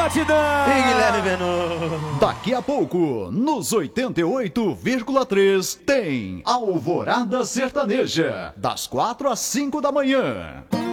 Batidão! E Guilherme Benu. Daqui a pouco, nos 88,3, tem Alvorada Sertaneja, das 4 às 5 da manhã.